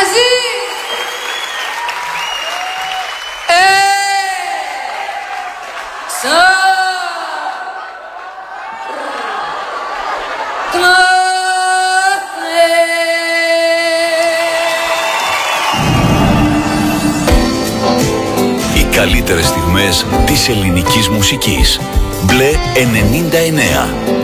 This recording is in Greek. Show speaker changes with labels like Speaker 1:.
Speaker 1: Μαζί.
Speaker 2: Οι καλύτερες στιγμές της ελληνικής μουσικής. Μπλε 99.